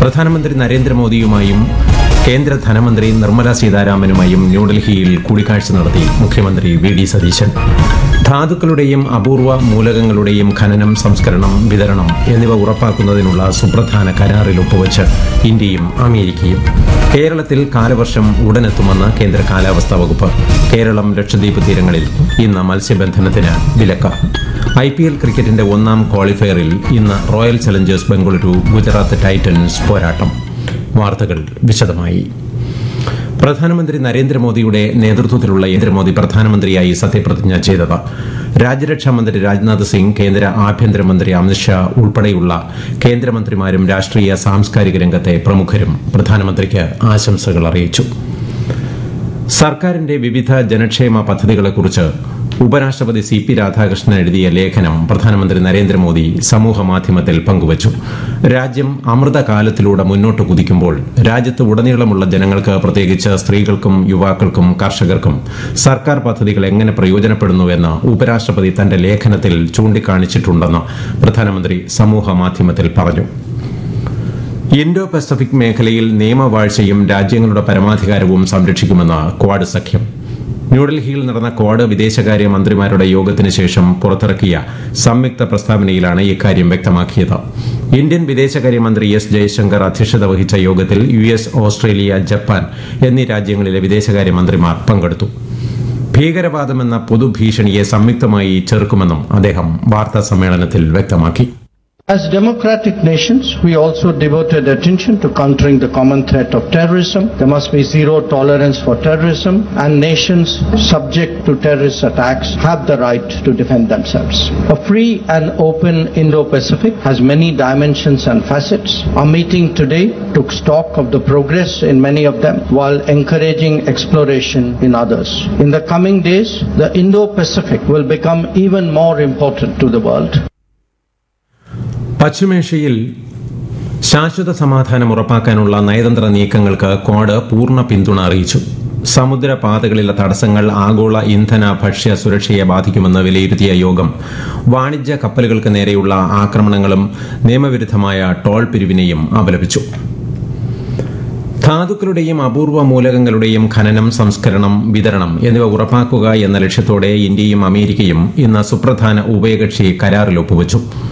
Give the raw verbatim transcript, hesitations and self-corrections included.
പ്രധാനമന്ത്രി നരേന്ദ്രമോദിയുമായും കേന്ദ്ര ധനമന്ത്രി നിർമ്മല സീതാരാമനുമായും ന്യൂഡൽഹിയിൽ കൂടിക്കാഴ്ച നടത്തി മുഖ്യമന്ത്രി വി ഡി സതീശൻ. ധാതുക്കളുടെയും അപൂർവ മൂലകങ്ങളുടെയും ഖനനം, സംസ്കരണം, വിതരണം എന്നിവ ഉറപ്പാക്കുന്നതിനുള്ള സുപ്രധാന കരാറിൽ ഒപ്പുവച്ച് ഇന്ത്യയും അമേരിക്കയും. കേരളത്തിൽ കാലവർഷം ഉടനെത്തുമെന്ന് കേന്ദ്ര കാലാവസ്ഥാ വകുപ്പ്. കേരളം, ലക്ഷദ്വീപ് തീരങ്ങളിൽ ഇന്ന് മത്സ്യബന്ധനത്തിന് വിലക്ക്. ഐ പി എൽ ക്രിക്കറ്റിന്റെ ഒന്നാം ക്വാളിഫയറിൽ ഇന്ന് royal Challengers Bengaluru Gujarat Titans പോരാട്ടം. വാർത്തകൾ വിശദമായി. പ്രധാനമന്ത്രി നരേന്ദ്രമോദിയുടെ നേതൃത്വത്തിലുള്ള നരേന്ദ്രമോദി പ്രധാനമന്ത്രിയായി സത്യപ്രതിജ്ഞ ചെയ്തത്. രാജ്യരക്ഷാമന്ത്രി രാജ്നാഥ് സിംഗ്, കേന്ദ്ര ആഭ്യന്തരമന്ത്രി അമിത്ഷാ ഉൾപ്പെടെയുള്ള കേന്ദ്രമന്ത്രിമാരും രാഷ്ട്രീയ സാംസ്കാരിക രംഗത്തെ പ്രമുഖരും പ്രധാനമന്ത്രിക്ക് ആശംസകൾ അറിയിച്ചു. സർക്കാരിന്റെ വിവിധ ജനക്ഷേമ പദ്ധതികളെക്കുറിച്ച് ഉപരാഷ്ട്രപതി സി പി രാധാകൃഷ്ണൻ എഴുതിയ ലേഖനം പ്രധാനമന്ത്രി നരേന്ദ്രമോദി സമൂഹമാധ്യമത്തിൽ പങ്കുവച്ചു. രാജ്യം അമൃതകാലത്തിലൂടെ മുന്നോട്ട് കുതിക്കുമ്പോൾ രാജ്യത്ത് ഉടനീളമുള്ള ജനങ്ങൾക്ക്, പ്രത്യേകിച്ച് സ്ത്രീകൾക്കും യുവാക്കൾക്കും കർഷകർക്കും സർക്കാർ പദ്ധതികൾ എങ്ങനെ പ്രയോജനപ്പെടുന്നുവെന്ന് ഉപരാഷ്ട്രപതി തന്റെ ലേഖനത്തിൽ ചൂണ്ടിക്കാണിച്ചിട്ടുണ്ടെന്ന് പ്രധാനമന്ത്രി സമൂഹമാധ്യമത്തിൽ പറഞ്ഞു. ഇൻഡോ പസഫിക് മേഖലയിൽ നിയമവാഴ്ചയും രാജ്യങ്ങളുടെ പരമാധികാരവും സംരക്ഷിക്കുമെന്ന് ക്വാഡ് സഖ്യം. ന്യൂഡൽഹിയിൽ നടന്ന ക്വാഡ് വിദേശകാര്യ മന്ത്രിമാരുടെ യോഗത്തിന് ശേഷം പുറത്തിറക്കിയ സംയുക്ത പ്രസ്താവനയിലാണ് ഇക്കാര്യം വ്യക്തമാക്കിയത്. ഇന്ത്യൻ വിദേശകാര്യമന്ത്രി എസ് ജയശങ്കർ അധ്യക്ഷത വഹിച്ച യോഗത്തിൽ യു എസ്, ഓസ്ട്രേലിയ, ജപ്പാൻ എന്നീ രാജ്യങ്ങളിലെ വിദേശകാര്യമന്ത്രിമാർ പങ്കെടുത്തു. ഭീകരവാദമെന്ന പൊതുഭീഷണിയെ സംയുക്തമായി ചെറുക്കുമെന്നും അദ്ദേഹം വാർത്താ സമ്മേളനത്തിൽ വ്യക്തമാക്കി. As democratic nations, we also devoted attention to countering the common threat of terrorism. There must be zero tolerance for terrorism, and nations subject to terrorist attacks have the right to defend themselves. A free and open Indo-Pacific has many dimensions and facets. Our meeting today took stock of the progress in many of them while encouraging exploration in others. In the coming days, the Indo-Pacific will become even more important to the world. പശ്ചിമേഷ്യയിൽ ശാശ്വത സമാധാനം ഉറപ്പാക്കാനുള്ള നയതന്ത്ര നീക്കങ്ങൾക്ക് quad പൂർണ്ണ പിന്തുണ അറിയിച്ചു. സമുദ്രപാതകളിലെ തടസ്സങ്ങൾ ആഗോള ഇന്ധന ഭക്ഷ്യ സുരക്ഷയെ ബാധിക്കുമെന്ന് വിലയിരുത്തിയ യോഗം വാണിജ്യ കപ്പലുകൾക്ക് നേരെയുള്ള ആക്രമണങ്ങളും നിയമവിരുദ്ധമായ ടോൾ പിരിവിനെയും അപലപിച്ചു. ധാതുക്കളുടെയും അപൂർവ മൂലകങ്ങളുടെയും ഖനനം, സംസ്കരണം, വിതരണം എന്നിവ ഉറപ്പാക്കുക എന്ന ലക്ഷ്യത്തോടെ ഇന്ത്യയും അമേരിക്കയും ഇന്ന് സുപ്രധാന ഉഭയകക്ഷി കരാറിൽ ഒപ്പുവച്ചു.